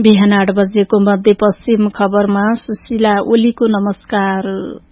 बिहान 8 बजेको मध्यपश्चिम खबरमा सुशीला ओलीको नमस्कार।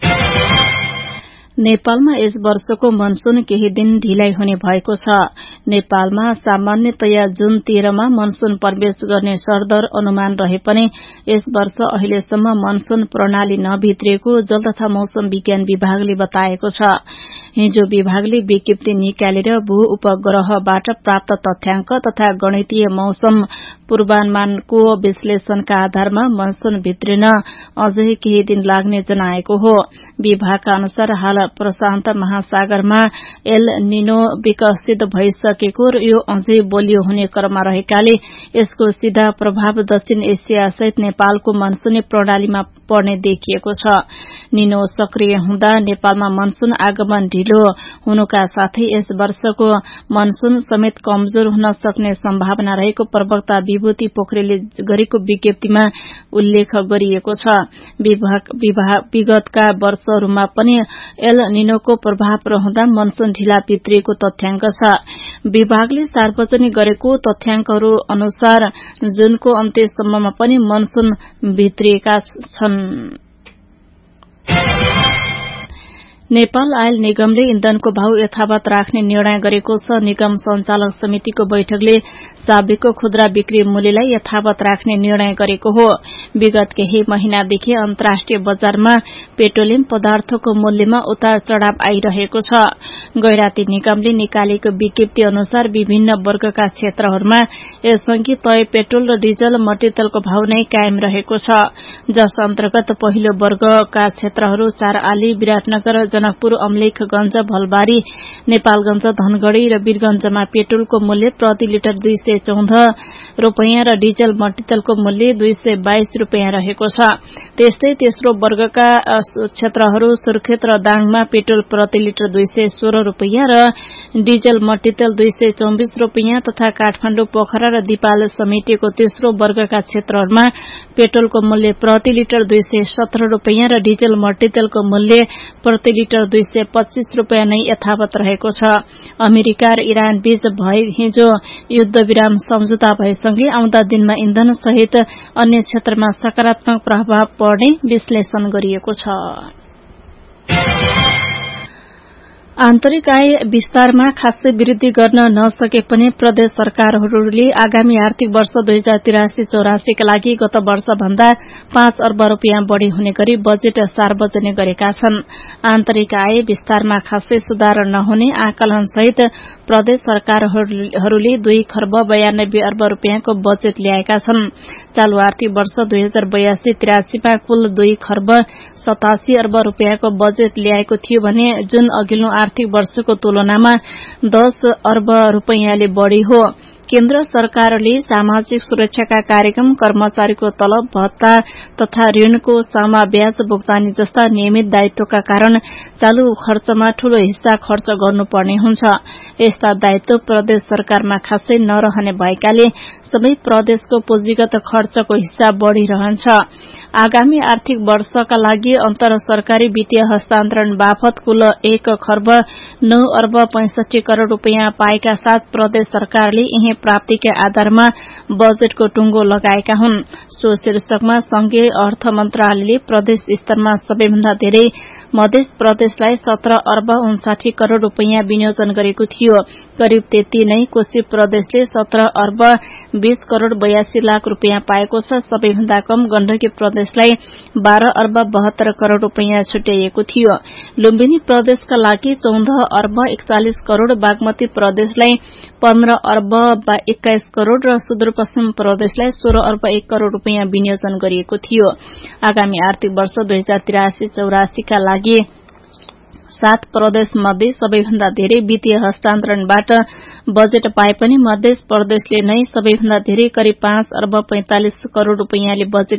नेपालमा यस वर्षको मनसून केही दिन ढिलाइ हुने भएको छ। नेपालमा सामान्यतया जुन 13 मा मनसून प्रवेश गर्ने सरदर अनुमान रहे पनि यस वर्ष अहिलेसम्म मनसून प्रणाली नभित्रिएको जल तथा मौसम विज्ञान विभागले बताएको छ। हिजो विभागले विज्ञप्ति निकालेर भू उपग्रहबाट प्राप्त तथ्याङ्क तथा गणितीय मौसम पूर्वानुमानको विश्लेषणका आधारमा मनसून भित्रिन अझै केही दिन लाग्ने जनाएको हो। विभागका अनुसार हाल प्रशान्त महासागरमा एल निनो विकसित भइसकेको र यो अझै बलियो हुने क्रममा रहेकाले यसको सीधा प्रभाव दक्षिण एसिया सहित नेपालको मनसूनी प्रणालीमा पर्ने देखिएको छ। निनो सक्रिय हुँदा नेपालमा मनसून आगमन ढिलो हुनुका साथै यस वर्षको मनसून समेत कमजोर हुन सक्ने सम्भावना रहेको प्रवक्ता विभूति पोखरेलले गरेको विज्ञप्तिमा उल्लेख गरिएको छ। विगतका वर्षहरूमा पनि एल निनोको प्रभाव रहँदा मनसून ढिला भित्रिएको तथ्याङ्क छ। विभागले सार्वजनिक गरेको तथ्याङ्कहरू अनुसार जुनको अन्त्यसम्ममा पनि मनसून भित्रिएका छन्। नेपाल आयल निगमले इन्धनको भाव यथावत राख्ने निर्णय गरेको छ। निगम सञ्चालक समितिको बैठकले साबिकको खुद्रा बिक्री मूल्यलाई यथावत राख्ने निर्णय गरेको हो। विगत केही महिनादेखि अन्तर्राष्ट्रिय बजारमा पेट्रोलियम पदार्थको मूल्यमा उतार चढ़ाव आइरहेको छ। गैराती निगमले निकालेको विज्ञप्ति अनुसार विभिन्न वर्गका क्षेत्रहरूमा यसअघि तय पेट्रोल र डिजल मट्टीतेलको भाव नै कायम रहेको छ। जस अन्तर्गत पहिलो वर्गका क्षेत्रहरू 4 आली, विराटनगर, जनकपुर, अमलेखगंज, भलबारी, नेपालगंज, धनगढ़ी र वीरगंजमा पेट्रोलको मूल्य प्रति लिटर 214 रूपैयाँ र डिजल मट्टीतेलको मूल्य 222 रूपैयाँ रहेको छ। त्यस्तै तेस्रो वर्गका क्षेत्रहरू सुर्खेत र दाङमा पेट्रोल प्रति लिटर 216 रूपैयाँ र डिजल मट्टीतेल 224 रूपैयाँ तथा काठमाडौँ, पोखरा र दिपाल समेटिएको तेस्रो वर्गका क्षेत्रहरूमा पेट्रोलको मूल्य प्रति लिटर 217 रूपैयाँ र डिजल मट्टीतेलको मूल्य प्रति लिटर 225 रूपैयाँ नै यथावत रहेको छ। अमेरिका र इरान बीच हिजो युद्धविराम सम्झौता भएसँगै आउँदा दिनमा इन्धन सहित अन्य क्षेत्रमा सकारात्मक प्रभाव पर्ने विश्लेषण गरिएको छ। आन्तरिक आय विस्तारमा खासै वृद्धि गर्न नसके पनि प्रदेश सरकारहरूले आगामी आर्थिक वर्ष 2083-84 का लागि गत वर्ष भन्दा 5 अर्ब रूपियाँ बढ़ी हुने गरी बजेट सार्वजनिक गरेका छन्। आन्तरिक आय विस्तारमा खासै सुधार नहुने आकलन सहित प्रदेश सरकारहरूले 2 खर्ब 92 अर्ब रूपियाँको बजेट ल्याएका छन्। चालू आर्थिक वर्ष 2082-83 मा कुल 2 खर्ब 87 अर्ब रूपियाँको बजेट ल्याएको थियो भने जुन अघिल्लो आर्थिक वर्षको तुलनामा 10 अर्ब रूपैयाँले बढ़ी हो। केन्द्र सरकारले सामाजिक सुरक्षाका कार्यक्रम, कर्मचारीको तलब भत्ता तथा ऋणको समाब्याज भुक्तानी जस्ता नियमित दायित्वका कारण चालू खर्चमा ठूलो हिस्सा खर्च गर्नुपर्ने हुन्छ। यस्ता दायित्व प्रदेश सरकारमा खासै नरहने भएकाले सबै प्रदेशको पुँजीगत खर्चको हिस्सा बढ़िरहन्छ। आगामी आर्थिक वर्षका लागि अन्तर सरकारी वित्तीय हस्तान्तरण बापत कुल 1 खर्ब 9 अर्ब 65 करोड़ रूपैयाँ पाएका साथ प्रदेश सरकारले यही प्राप्तिका आधारमा बजेटको टुंगो लगाएका हुन्। सो शीर्षकमा संघीय अर्थ मन्त्रालयले प्रदेश स्तरमा सबैभन्दा धेरै मध्य प्रदेशलाई 17 अर्ब 59 करोड़ रूपैयाँ विनियोजन गरेको थियो। करिब त्यति नै कोशी प्रदेशले 17 अर्ब 20 करोड़ 82 लाख रूपैयाँ पाएको छ। सबैभन्दा कम गण्डकी प्रदेशलाई 12 अर्ब 72 करोड़ रूपैयाँ छुट्याइएको थियो। लुम्बिनी प्रदेशका लागि 14 अर्ब 41 करोड़, बागमती प्रदेशलाई 15 अर्ब 21 करोड़ र सुदूरपश्चिम प्रदेशलाई 16 अर्ब 1 करोड़ रूपैयाँ विनियोजन गरिएको थियो। आगामी आर्थिक वर्ष 2083-84 का लागि 7 प्रदेश मध्ये सबैभन्दा धेरै वित्तीय हस्तान्तरणबाट बजेट पाए पनि मध्य प्रदेशले नै सबैभन्दा धेरै करिब 5 अर्ब 45 करोड़ रूपैयाँले बजेट